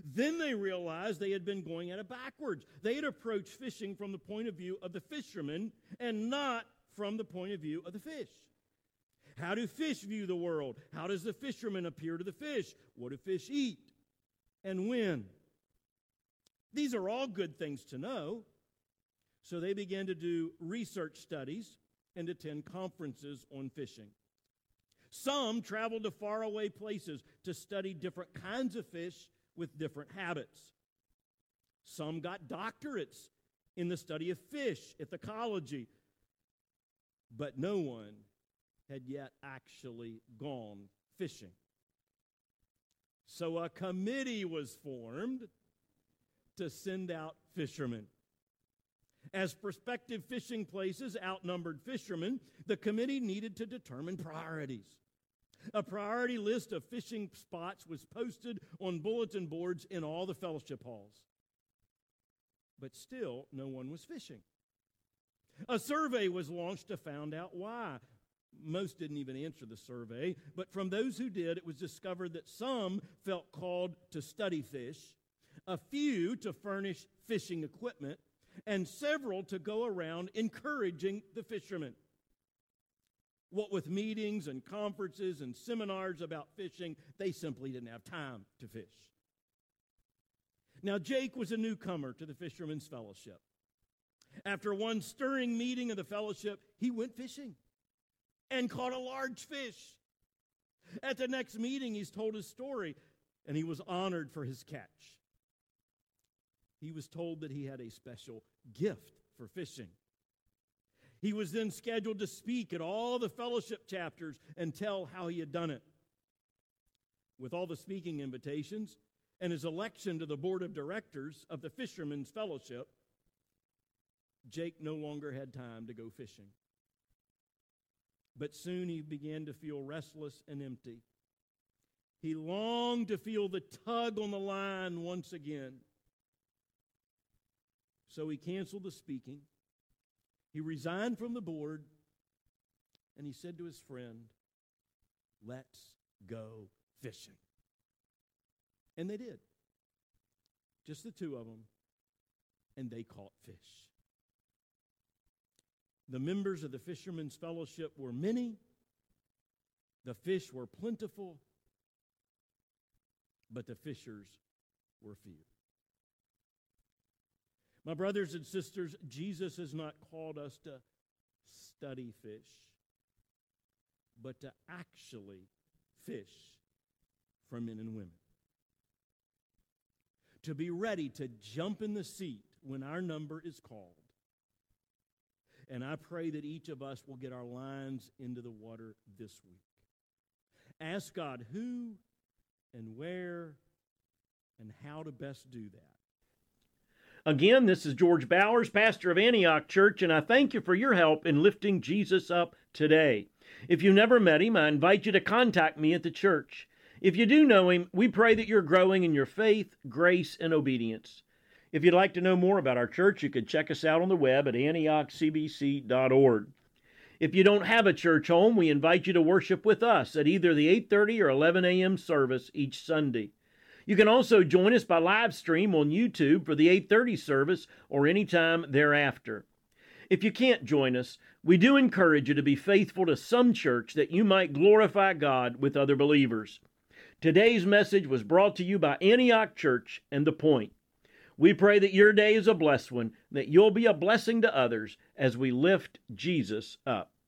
Then they realized they had been going at it backwards. They had approached fishing from the point of view of the fishermen and not from the point of view of the fish. How do fish view the world? How does the fisherman appear to the fish? What do fish eat? And when? These are all good things to know. So they began to do research studies and attend conferences on fishing. Some traveled to faraway places to study different kinds of fish with different habits. Some got doctorates in the study of fish, ethology, but no one had yet actually gone fishing. So a committee was formed to send out fishermen. As prospective fishing places outnumbered fishermen, the committee needed to determine priorities. A priority list of fishing spots was posted on bulletin boards in all the fellowship halls. But still, no one was fishing. A survey was launched to find out why. Most didn't even answer the survey, but from those who did, it was discovered that some felt called to study fish, a few to furnish fishing equipment, and several to go around encouraging the fishermen. What with meetings and conferences and seminars about fishing, they simply didn't have time to fish. Now, Jake was a newcomer to the Fishermen's Fellowship. After one stirring meeting of the fellowship, he went fishing and caught a large fish. At the next meeting, he's told his story, and he was honored for his catch. He was told that he had a special gift for fishing. He was then scheduled to speak at all the fellowship chapters and tell how he had done it. With all the speaking invitations and his election to the board of directors of the Fishermen's Fellowship, Jake no longer had time to go fishing. But soon he began to feel restless and empty. He longed to feel the tug on the line once again. So he canceled the speaking. He resigned from the board, and he said to his friend, "Let's go fishing." And they did. Just the two of them, and they caught fish. The members of the Fishermen's Fellowship were many. The fish were plentiful, but the fishers were few. My brothers and sisters, Jesus has not called us to study fish, but to actually fish for men and women. To be ready to jump in the seat when our number is called. And I pray that each of us will get our lines into the water this week. Ask God who and where and how to best do that. Again, this is George Bowers, pastor of Antioch Church, and I thank you for your help in lifting Jesus up today. If you never met him, I invite you to contact me at the church. If you do know him, we pray that you're growing in your faith, grace, and obedience. If you'd like to know more about our church, you could check us out on the web at antiochcbc.org. If you don't have a church home, we invite you to worship with us at either the 8:30 or 11 a.m. service each Sunday. You can also join us by live stream on YouTube for the 8:30 service or anytime thereafter. If you can't join us, we do encourage you to be faithful to some church that you might glorify God with other believers. Today's message was brought to you by Antioch Church and The Point. We pray that your day is a blessed one, that you'll be a blessing to others as we lift Jesus up.